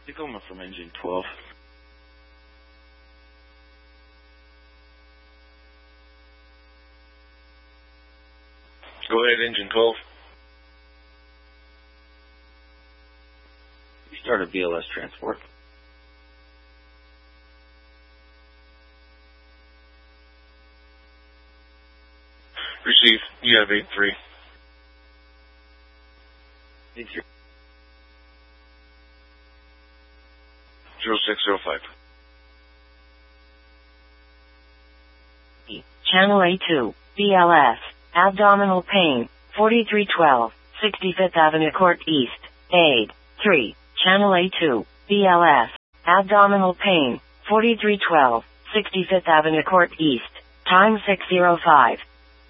Tacoma from engine 12. Go ahead, engine 12. You started BLS transport. Receive. You have 8-3. 8-3. 0605. Channel A2, BLS, abdominal pain, 4312, 65th Avenue Court East, aid, 3. Channel A2, BLS, abdominal pain, 4312, 65th Avenue Court East, time 6:05.